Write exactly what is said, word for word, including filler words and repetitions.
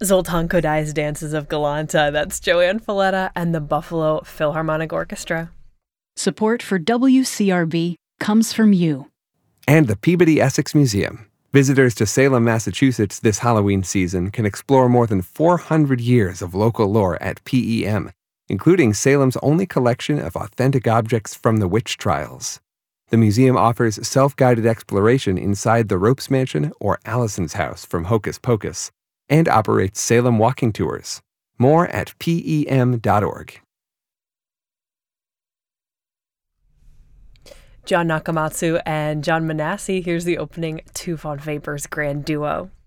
Zoltan Kodai's Dances of Galanta. That's Joanne Falletta and the Buffalo Philharmonic Orchestra. Support for W C R B comes from you. And the Peabody Essex Museum. Visitors to Salem, Massachusetts this Halloween season can explore more than four hundred years of local lore at P E M, including Salem's only collection of authentic objects from the witch trials. The museum offers self-guided exploration inside the Ropes Mansion or Allison's house from Hocus Pocus, and operates Salem walking tours. More at P E M dot org. John Nakamatsu and John Manassi. Here's the opening to Von Weber's Grand Duo.